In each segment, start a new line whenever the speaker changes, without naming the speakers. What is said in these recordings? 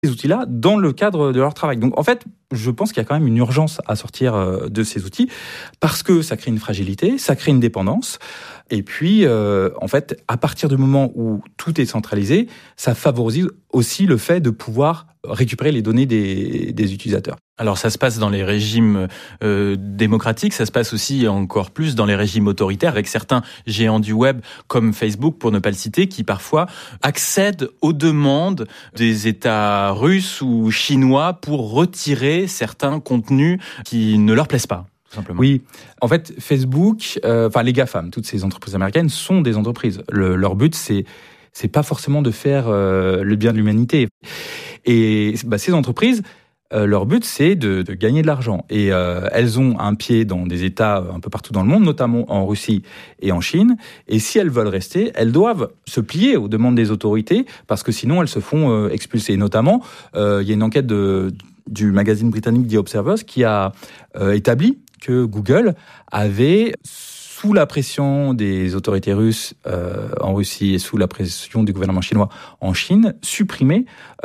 ces outils-là dans le cadre de leur travail. Donc en fait, je pense qu'il y a quand même une urgence à sortir de ces outils parce que ça crée une fragilité, ça crée une dépendance. Et puis, en fait, à partir du moment où tout est centralisé, ça favorise aussi le fait de pouvoir récupérer les données des utilisateurs.
Alors ça se passe dans les régimes démocratiques, ça se passe aussi encore plus dans les régimes autoritaires, avec certains géants du web comme Facebook, pour ne pas le citer, qui parfois accèdent aux demandes des États russes ou chinois pour retirer certains contenus qui ne leur plaisent pas.
Oui, en fait, Facebook, les GAFAM, toutes ces entreprises américaines sont des entreprises. Leur but, c'est pas forcément de faire le bien de l'humanité. Et ces entreprises, leur but, c'est de gagner de l'argent. Et elles ont un pied dans des États un peu partout dans le monde, notamment en Russie et en Chine. Et si elles veulent rester, elles doivent se plier aux demandes des autorités, parce que sinon, elles se font expulser. Notamment, il y a une enquête du magazine britannique The Observer qui a établi que Google avait, sous la pression des autorités russes en Russie et sous la pression du gouvernement chinois en Chine, supprimé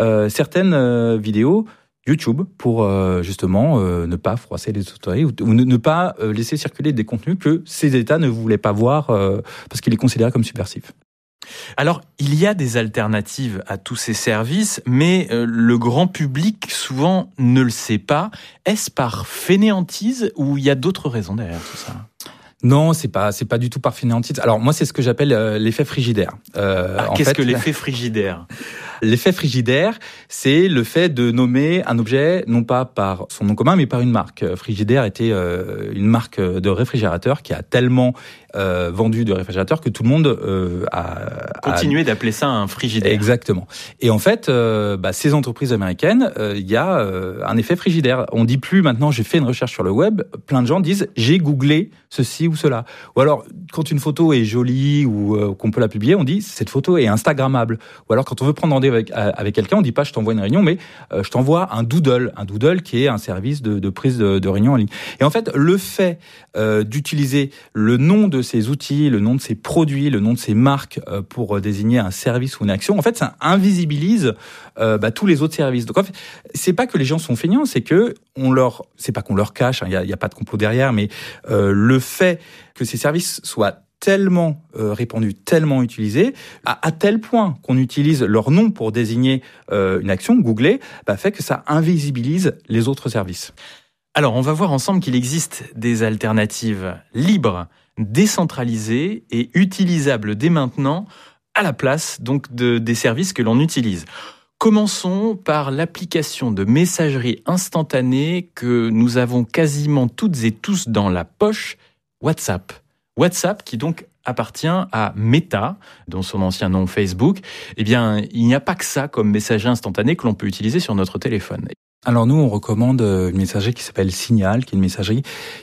certaines vidéos YouTube pour justement ne pas froisser les autorités ou ne pas laisser circuler des contenus que ces États ne voulaient pas voir parce qu'ils les considéraient comme subversifs.
Alors, il y a des alternatives à tous ces services, mais le grand public, souvent, ne le sait pas. Est-ce par fainéantise ou il y a d'autres raisons derrière tout ça ?
Non, c'est pas du tout par fainéantise. Alors, moi, c'est ce que j'appelle l'effet frigidaire.
Qu'est-ce que l'effet frigidaire ?
L'effet frigidaire, c'est le fait de nommer un objet, non pas par son nom commun, mais par une marque. Frigidaire était une marque de réfrigérateur qui a tellement vendu de réfrigérateurs que tout le monde a
continué d'appeler ça un frigidaire.
Exactement. Et en fait, ces entreprises américaines, il y a un effet frigidaire. On dit plus maintenant, j'ai fait une recherche sur le web. Plein de gens disent, j'ai googlé ceci ou cela. Ou alors, quand une photo est jolie ou qu'on peut la publier, on dit, cette photo est instagrammable. Ou alors, quand on veut prendre rendez-vous avec quelqu'un, on dit pas, je t'envoie une réunion, mais je t'envoie un doodle. Un doodle qui est un service de prise de réunion en ligne. Et en fait, le fait d'utiliser le nom de ces outils, le nom de ces produits, le nom de ces marques pour désigner un service ou une action, en fait, ça invisibilise tous les autres services. Donc, en fait, c'est pas que les gens sont feignants, c'est que c'est pas qu'on leur cache, il y a pas de complot derrière, mais le fait que ces services soient tellement répandus, tellement utilisés, à tel point qu'on utilise leur nom pour désigner une action, googler, fait que ça invisibilise les autres services.
Alors, on va voir ensemble qu'il existe des alternatives libres, décentralisées et utilisables dès maintenant à la place donc des services que l'on utilise. Commençons par l'application de messagerie instantanée que nous avons quasiment toutes et tous dans la poche, WhatsApp. WhatsApp qui donc appartient à Meta, dont son ancien nom Facebook. Eh bien, il n'y a pas que ça comme messagerie instantanée que l'on peut utiliser sur notre téléphone.
Alors nous, on recommande une messagerie qui s'appelle Signal, qui est une messagerie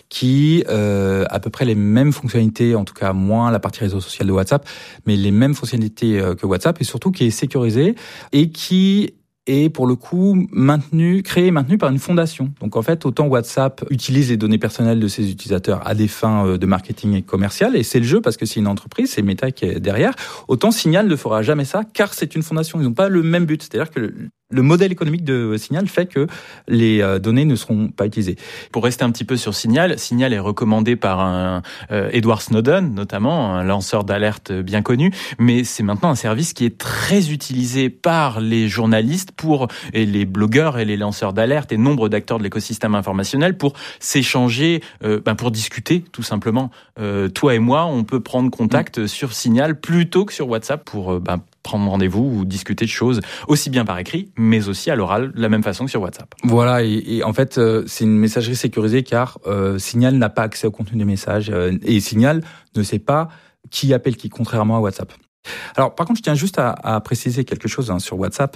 qui a à peu près les mêmes fonctionnalités, en tout cas moins la partie réseau social de WhatsApp, mais les mêmes fonctionnalités que WhatsApp, et surtout qui est sécurisée et qui est pour le coup créé et maintenu par une fondation. Donc en fait, autant WhatsApp utilise les données personnelles de ses utilisateurs à des fins de marketing et commercial, et c'est le jeu parce que c'est une entreprise, c'est Meta qui est derrière, autant Signal ne fera jamais ça car c'est une fondation. Ils n'ont pas le même but, c'est-à-dire que le modèle économique de Signal fait que les données ne seront pas utilisées.
Pour rester un petit peu sur Signal, Signal est recommandé par Edward Snowden, notamment, un lanceur d'alerte bien connu, mais c'est maintenant un service qui est très utilisé par les journalistes et les blogueurs et les lanceurs d'alerte et nombre d'acteurs de l'écosystème informationnel pour s'échanger, pour discuter tout simplement. Toi et moi, on peut prendre contact sur Signal plutôt que sur WhatsApp pour prendre rendez-vous ou discuter de choses aussi bien par écrit, mais aussi à l'oral, de la même façon que sur WhatsApp.
Voilà, et en fait, c'est une messagerie sécurisée car Signal n'a pas accès au contenu des messages et Signal ne sait pas qui appelle qui, contrairement à WhatsApp. Alors, par contre, je tiens juste à préciser quelque chose sur WhatsApp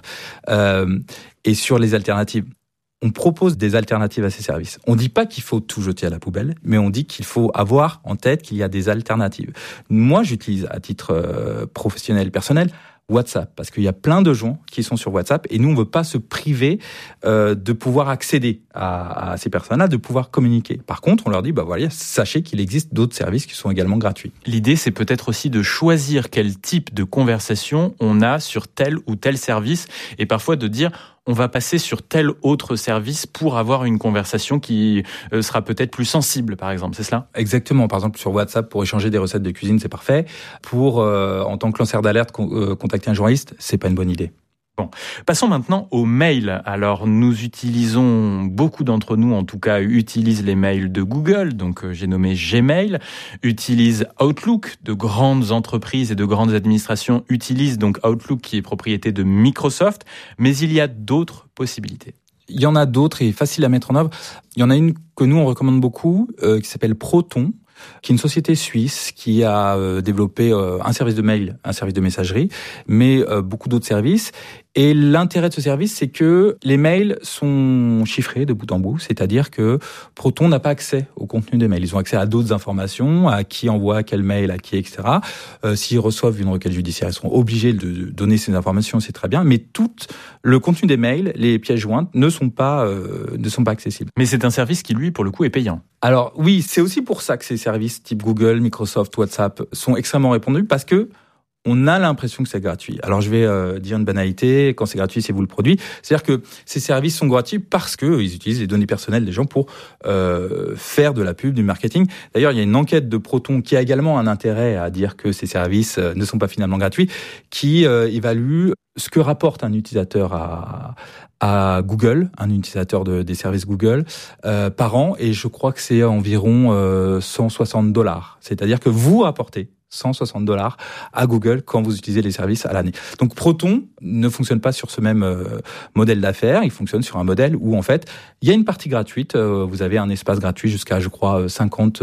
et sur les alternatives. On propose des alternatives à ces services. On ne dit pas qu'il faut tout jeter à la poubelle, mais on dit qu'il faut avoir en tête qu'il y a des alternatives. Moi, j'utilise à titre professionnel, personnel, WhatsApp, parce qu'il y a plein de gens qui sont sur WhatsApp et nous, on ne veut pas se priver de pouvoir accéder à ces personnes-là, de pouvoir communiquer. Par contre, on leur dit, sachez qu'il existe d'autres services qui sont également gratuits.
L'idée, c'est peut-être aussi de choisir quel type de conversation on a sur tel ou tel service et parfois de dire, on va passer sur tel autre service pour avoir une conversation qui sera peut-être plus sensible, par exemple, c'est cela ?
Exactement. Par exemple, sur WhatsApp, pour échanger des recettes de cuisine, c'est parfait. Pour, en tant que lanceur d'alerte, contacter un journaliste, c'est pas une bonne idée.
Bon, passons maintenant aux mails. Alors, nous utilisons, beaucoup d'entre nous en tout cas, utilisent les mails de Google, donc j'ai nommé Gmail, utilisent Outlook, de grandes entreprises et de grandes administrations utilisent donc Outlook qui est propriété de Microsoft, mais il y a d'autres possibilités.
Il y en a d'autres et faciles à mettre en œuvre. Il y en a une que nous, on recommande beaucoup, qui s'appelle Proton, qui est une société suisse qui a développé un service de mail, un service de messagerie, mais beaucoup d'autres services. Et l'intérêt de ce service, c'est que les mails sont chiffrés de bout en bout, c'est-à-dire que Proton n'a pas accès au contenu des mails. Ils ont accès à d'autres informations, à qui envoie quel mail, à qui, etc. S'ils reçoivent une requête judiciaire, ils seront obligés de donner ces informations, c'est très bien. Mais tout le contenu des mails, les pièces jointes, ne sont pas accessibles.
Mais c'est un service qui, lui, pour le coup, est payant.
Alors oui, c'est aussi pour ça que ces services type Google, Microsoft, WhatsApp sont extrêmement répandus, parce que on a l'impression que c'est gratuit. Alors je vais dire une banalité, quand c'est gratuit, c'est vous le produit. C'est-à-dire que ces services sont gratuits parce que ils utilisent les données personnelles des gens pour faire de la pub, du marketing. D'ailleurs, il y a une enquête de Proton qui a également un intérêt à dire que ces services ne sont pas finalement gratuits, qui évalue ce que rapporte un utilisateur à Google, un utilisateur des services Google, par an, et je crois que c'est environ $160. C'est-à-dire que vous rapportez $160 à Google quand vous utilisez les services à l'année. Donc Proton ne fonctionne pas sur ce même modèle d'affaires, il fonctionne sur un modèle où en fait, il y a une partie gratuite, vous avez un espace gratuit jusqu'à, je crois, 50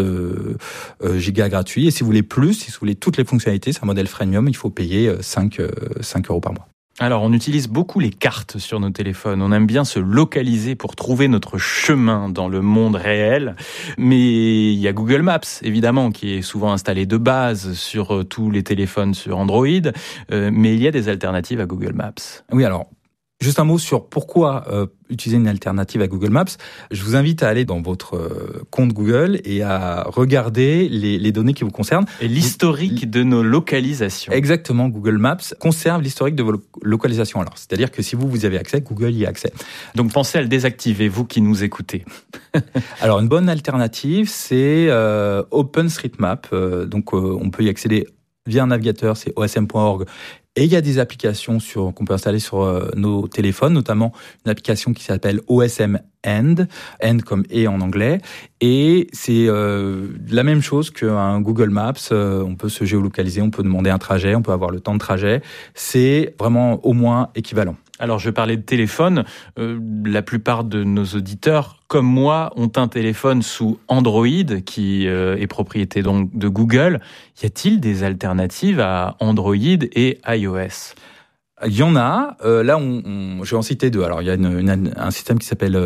gigas gratuits, et si vous voulez plus, si vous voulez toutes les fonctionnalités, c'est un modèle freemium, il faut payer 5 € par mois.
Alors, on utilise beaucoup les cartes sur nos téléphones. On aime bien se localiser pour trouver notre chemin dans le monde réel. Mais il y a Google Maps, évidemment, qui est souvent installé de base sur tous les téléphones sur Android. Mais il y a des alternatives à Google Maps.
Oui, alors, juste un mot sur pourquoi utiliser une alternative à Google Maps. Je vous invite à aller dans votre compte Google et à regarder les données qui vous concernent.
Et l'historique de nos localisations.
Exactement, Google Maps conserve l'historique de vos localisations. Alors, c'est-à-dire que si vous y avez accès, Google y a accès.
Donc pensez à le désactiver, vous qui nous écoutez.
Alors, une bonne alternative, c'est OpenStreetMap. Donc, on peut y accéder via un navigateur, c'est osm.org. Et il y a des applications qu'on peut installer sur nos téléphones, notamment une application qui s'appelle OSM End comme et en anglais. Et c'est la même chose qu'un Google Maps. On peut se géolocaliser, on peut demander un trajet, on peut avoir le temps de trajet. C'est vraiment au moins équivalent.
Alors, je parlais de téléphone. La plupart de nos auditeurs, comme moi, ont un téléphone sous Android qui est propriété donc de Google. Y a-t-il des alternatives à Android et iOS ?
Il y en a. Là, je vais en citer deux. Alors, il y a un système qui s'appelle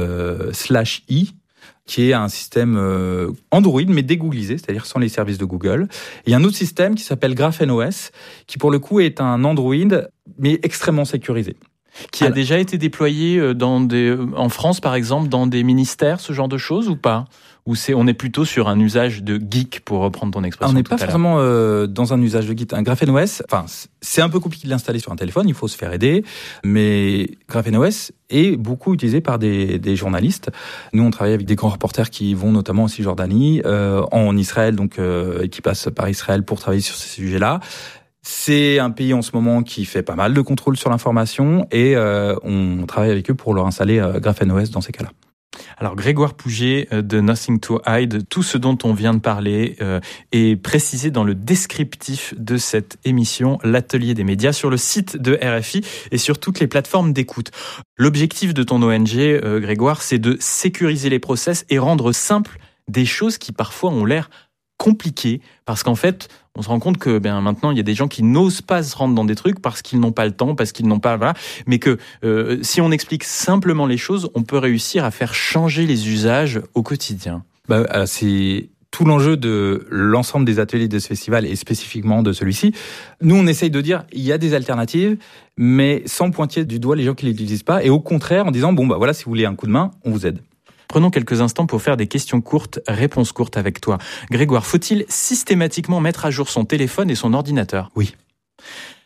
/i, qui est un système Android, mais dégooglisé, c'est-à-dire sans les services de Google. Et il y a un autre système qui s'appelle GraphenOS, qui pour le coup est un Android, mais extrêmement sécurisé.
Qui a déjà été déployé en France, par exemple, dans des ministères, ce genre de choses, ou pas ? Ou on est plutôt sur un usage de geek, pour reprendre ton expression.
On n'est pas vraiment dans un usage de geek. Un GraphenOS, c'est un peu compliqué de l'installer sur un téléphone, il faut se faire aider, mais GraphenOS est beaucoup utilisé par des journalistes. Nous, on travaille avec des grands reporters qui vont notamment en Cisjordanie, en Israël, donc qui passent par Israël pour travailler sur ces sujets-là. C'est un pays en ce moment qui fait pas mal de contrôle sur l'information et on travaille avec eux pour leur installer GraphenOS dans ces cas-là.
Alors Grégoire Pouget de Nothing to Hide, tout ce dont on vient de parler est précisé dans le descriptif de cette émission, l'Atelier des médias, sur le site de RFI et sur toutes les plateformes d'écoute. L'objectif de ton ONG, Grégoire, c'est de sécuriser les process et rendre simples des choses qui parfois ont l'air compliquées, parce qu'en fait, on se rend compte que maintenant, il y a des gens qui n'osent pas se rendre dans des trucs parce qu'ils n'ont pas le temps, parce qu'ils n'ont pas... Voilà, mais que si on explique simplement les choses, on peut réussir à faire changer les usages au quotidien.
C'est tout l'enjeu de l'ensemble des ateliers de ce festival et spécifiquement de celui-ci. Nous, on essaye de dire il y a des alternatives, mais sans pointer du doigt les gens qui ne les utilisent pas, et au contraire en disant voilà, si vous voulez un coup de main, on vous aide.
Prenons quelques instants pour faire des questions courtes, réponses courtes avec toi. Grégoire, faut-il systématiquement mettre à jour son téléphone et son ordinateur ?
Oui.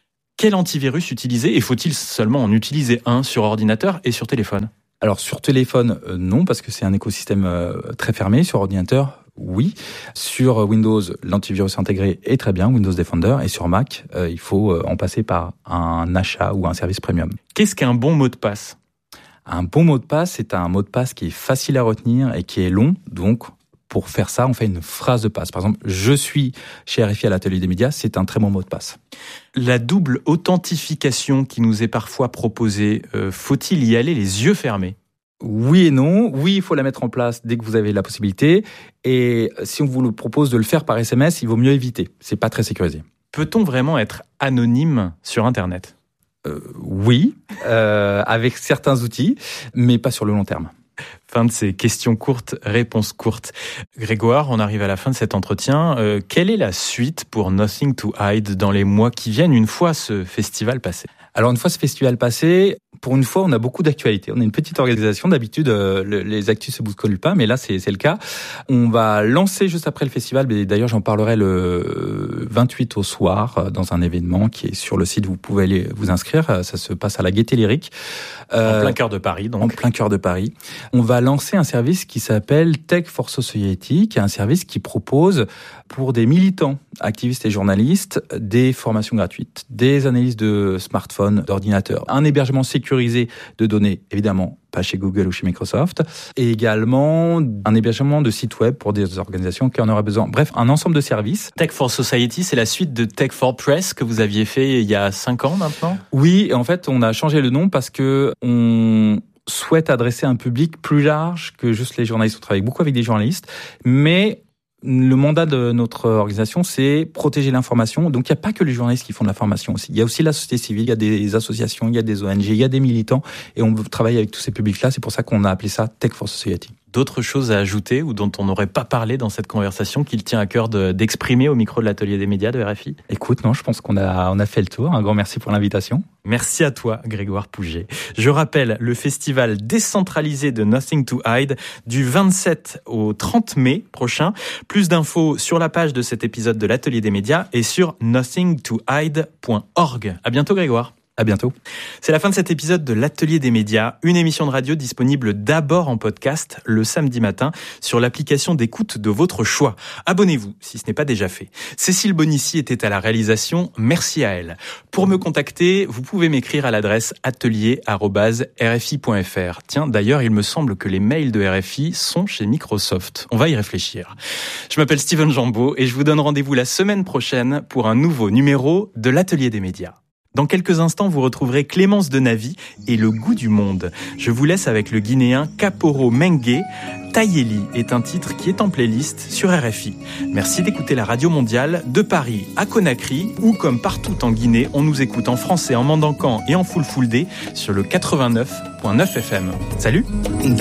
Quel antivirus utiliser et faut-il seulement en utiliser un sur ordinateur et sur téléphone ?
Alors sur téléphone, non, parce que c'est un écosystème très fermé. Sur ordinateur, oui. Sur Windows, l'antivirus intégré est très bien, Windows Defender. Et sur Mac, il faut en passer par un achat ou un service premium.
Qu'est-ce qu'un bon mot de passe ?
Un bon mot de passe, c'est un mot de passe qui est facile à retenir et qui est long. Donc, pour faire ça, on fait une phrase de passe. Par exemple, je suis chez RFI à l'atelier des médias, c'est un très bon mot de passe.
La double authentification qui nous est parfois proposée, faut-il y aller les yeux fermés ?
Oui et non. Oui, il faut la mettre en place dès que vous avez la possibilité. Et si on vous le propose de le faire par SMS, il vaut mieux éviter. C'est pas très sécurisé.
Peut-on vraiment être anonyme sur Internet ?
Oui, avec certains outils, mais pas sur le long terme.
Fin de ces questions courtes, réponses courtes. Grégoire, on arrive à la fin de cet entretien. Quelle est la suite pour Nothing to Hide dans les mois qui viennent, une fois ce festival passé ?
Alors une fois ce festival passé, pour une fois on a beaucoup d'actualités. On est une petite organisation, d'habitude les actus se bousculent pas, mais là c'est le cas. On va lancer juste après le festival, mais d'ailleurs j'en parlerai le 28 au soir dans un événement qui est sur le site, vous pouvez aller vous inscrire, ça se passe à la Gaîté Lyrique.
En plein cœur de Paris donc.
En plein cœur de Paris. On va lancer un service qui s'appelle Tech for Society, qui est un service qui propose pour des militants, activistes et journalistes, des formations gratuites, des analyses de smartphones, d'ordinateurs, un hébergement sécurisé de données, évidemment, pas chez Google ou chez Microsoft, et également un hébergement de sites web pour des organisations qui en auraient besoin. Bref, un ensemble de services.
Tech for Society, c'est la suite de Tech for Press que vous aviez fait il y a 5 ans maintenant ?
Oui, et en fait, on a changé le nom parce que on souhaite adresser un public plus large que juste les journalistes. On travaille beaucoup avec des journalistes, mais le mandat de notre organisation, c'est protéger l'information. Donc, il n'y a pas que les journalistes qui font de la formation aussi. Il y a aussi la société civile, il y a des associations, il y a des ONG, il y a des militants. Et on travaille avec tous ces publics-là. C'est pour ça qu'on a appelé ça Tech for Society.
D'autres choses à ajouter ou dont on n'aurait pas parlé dans cette conversation qu'il tient à cœur d'exprimer au micro de l'atelier des médias de RFI ?
Écoute, non, je pense qu'on a fait le tour. Un grand merci pour l'invitation.
Merci à toi, Grégoire Pouget. Je rappelle le festival décentralisé de Nothing to Hide du 27 au 30 mai prochain. Plus d'infos sur la page de cet épisode de l'atelier des médias et sur nothingtohide.org. À bientôt, Grégoire.
À bientôt.
C'est la fin de cet épisode de l'Atelier des médias, une émission de radio disponible d'abord en podcast le samedi matin sur l'application d'écoute de votre choix. Abonnez-vous si ce n'est pas déjà fait. Cécile Bonissi était à la réalisation, merci à elle. Pour me contacter, vous pouvez m'écrire à l'adresse atelier@rfi.fr. Tiens, d'ailleurs, il me semble que les mails de RFI sont chez Microsoft. On va y réfléchir. Je m'appelle Steven Jambeau et je vous donne rendez-vous la semaine prochaine pour un nouveau numéro de l'Atelier des médias. Dans quelques instants, vous retrouverez Clémence Denavi et le goût du monde. Je vous laisse avec le Guinéen Kaporo Mengue. Tayeli est un titre qui est en playlist sur RFI. Merci d'écouter la radio mondiale de Paris à Conakry, où comme partout en Guinée, on nous écoute en français, en mandankan et en fulfulde sur le 89.9 FM. Salut!